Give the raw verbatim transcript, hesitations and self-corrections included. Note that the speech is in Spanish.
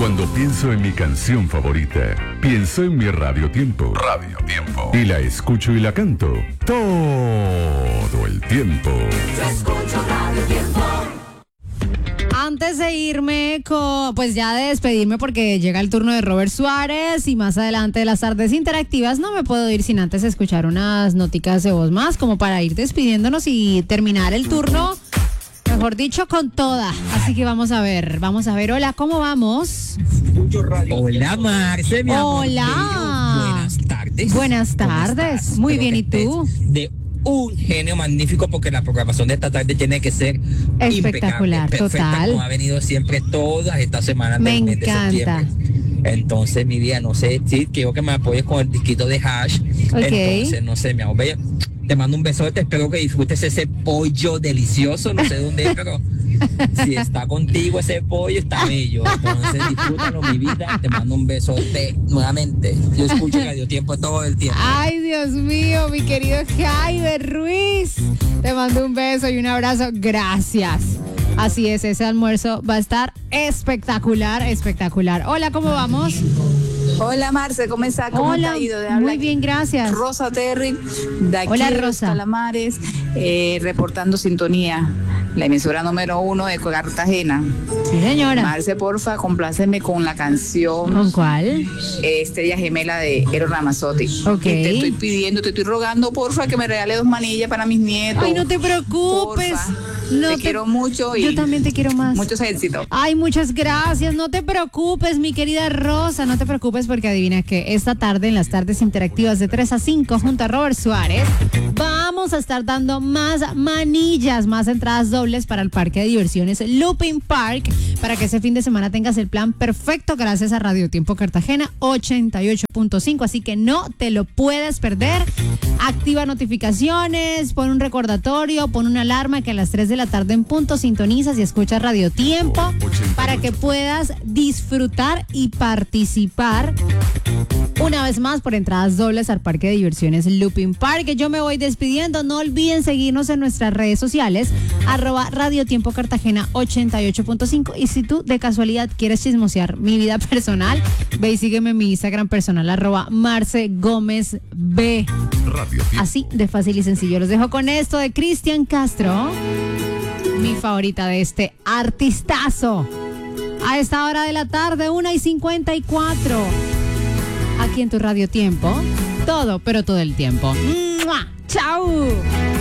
Cuando pienso en mi canción favorita, pienso en mi Radio Tiempo. Radio Tiempo. Y la escucho y la canto todo el tiempo. Yo escucho Radio Tiempo. Antes de irme, con, pues ya de despedirme porque llega el turno de Robert Suárez y más adelante de las tardes interactivas, no me puedo ir sin antes escuchar unas noticas de voz más como para ir despidiéndonos y terminar el turno, mejor dicho, con toda. Así que vamos a ver, vamos a ver. Hola, ¿cómo vamos? Hola, Marce, mi amor. Hola. Buenas tardes. Buenas tardes. Muy bien, ¿y tú? De un genio magnífico porque la programación de esta tarde tiene que ser espectacular, impecable, perfecta, total. como ha venido siempre todas estas semanas Me del mes de encanta. septiembre. Entonces, mi vida, no sé, sí, quiero que me apoyes con el disquito de Hash. Okay. Entonces, no sé, mi amor, ve, te mando un besote, espero que disfrutes ese pollo delicioso, no sé dónde es, pero si está contigo ese pollo, está bello. Entonces, disfrútalo, mi vida, te mando un besote nuevamente. Yo escucho Radio Tiempo todo el tiempo. Ay, Dios mío, mi querido Jaime Ruiz. Te mando un beso y un abrazo. Gracias. Así es, ese almuerzo va a estar espectacular, espectacular. Hola, ¿cómo vamos? Hola Marce, ¿cómo está? ¿Cómo Hola, te ha ido? De muy habla bien, gracias. Rosa Terry, de aquí Hola, de Rosa. Los Calamares, eh, reportando sintonía, la emisora número uno de Cartagena. Sí, señora. Marce, porfa, compláceme con la canción ¿Con cuál? Estrella Gemela de Eros Ramazzotti. Ok. Y te estoy pidiendo, te estoy rogando, porfa, que me regale dos manillas para mis nietos. Ay, no te preocupes. Porfa. No te, quiero mucho y Yo también te quiero más. muchos éxitos. Ay, muchas gracias. No te preocupes, mi querida Rosa. No te preocupes porque adivina que esta tarde, en las tardes interactivas de tres a cinco, junto a Robert Suárez, vamos a estar dando más manillas, más entradas dobles para el parque de diversiones Looping Park, para que ese fin de semana tengas el plan perfecto gracias a Radio Tiempo Cartagena ochenta y ocho punto cinco. Así que no te lo puedes perder. Activa notificaciones, pon un recordatorio, pon una alarma que a las tres de la tarde en punto sintonizas y escuchas Radio Tiempo para que puedas disfrutar y participar una vez más por entradas dobles al parque de diversiones Looping Park. Yo me voy despidiendo. No olviden seguirnos en nuestras redes sociales, arroba Radio Tiempo Cartagena ochenta y ocho punto cinco. Y si tú de casualidad quieres chismosear mi vida personal, ve y sígueme en mi Instagram personal, arroba Marce Gómez B. Radio Tiempo. Así de fácil y sencillo. Los dejo con esto de Cristian Castro, mi favorita de este artistazo. A esta hora de la tarde, una y cincuenta y cuatro. Aquí en tu Radio Tiempo. Todo, pero todo el tiempo. ¡Mua! ¡Chao!